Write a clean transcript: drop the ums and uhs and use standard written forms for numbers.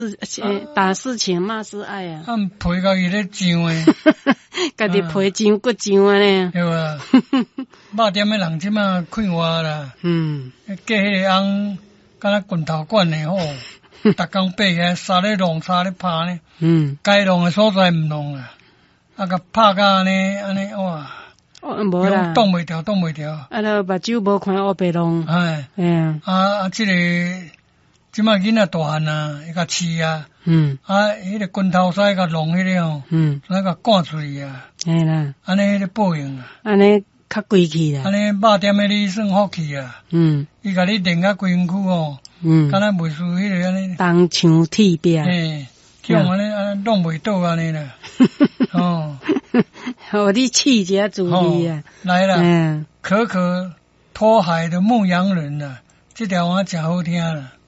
打是情，骂是爱啊。 陪家己咧上诶， 家己陪上搁上啊呢。 对啊，肉店诶人即马快活啦。嫁迄个翁，敢若拳头管诶吼，逐工爬起来杀咧弄，杀咧拍呢。该弄诶所在毋弄啊，甲拍甲安尼哇。 无啦， 挡袂掉。 啊，著目睭无看黑白弄。 即个即马囡仔大汉啊，伊甲饲啊。迄个拳头使甲弄迄个吼。使甲赶出去啊。 嘿啦。 安尼迄个报应啊。 安尼较贵气啦。 安尼肉店诶你算福气啊。伊甲你练甲规身躯哦。敢若袂输迄个安尼。 东墙铁壁。 嘿，叫安尼弄袂倒安尼啦。 互你气一下主意啊！ 来啦，可可托海的牧羊人啊，这条我真好听啦。